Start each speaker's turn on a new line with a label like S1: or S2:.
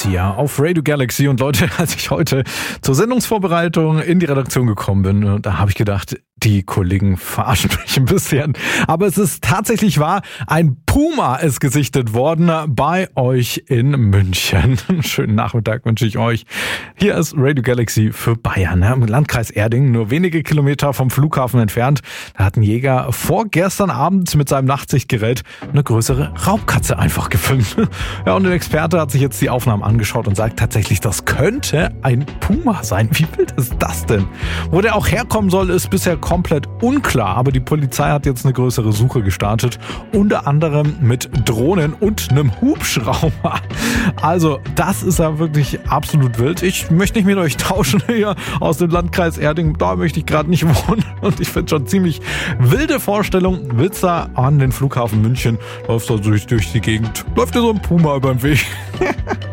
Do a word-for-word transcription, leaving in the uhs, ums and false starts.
S1: hier auf Radio Galaxy. Und Leute, als ich heute zur Sendungsvorbereitung in die Redaktion gekommen bin, da habe ich gedacht, die Kollegen verarschen mich ein bisschen. Aber es ist tatsächlich wahr, ein Puma ist gesichtet worden bei euch in München. Schönen Nachmittag wünsche ich euch. Hier ist Radio Galaxy für Bayern, im Landkreis Erding, nur wenige Kilometer vom Flughafen entfernt. Da hat ein Jäger vorgestern Abend mit seinem Nachtsichtgerät eine größere Raubkatze einfach gefilmt. Ja, und ein Experte hat sich jetzt die Aufnahmen angeschaut und sagt tatsächlich, das könnte ein Puma sein. Wie wild ist das denn? Wo der auch herkommen soll, ist bisher komplett unklar, aber die Polizei hat jetzt eine größere Suche gestartet, unter anderem mit Drohnen und einem Hubschrauber. Also das ist ja wirklich absolut wild. Ich möchte nicht mit euch tauschen hier aus dem Landkreis Erding, da möchte ich gerade nicht wohnen und ich finde schon ziemlich wilde Vorstellung. Willst da an den Flughafen München, läufst du durch, durch die Gegend, läuft dir so ein Puma über den Weg.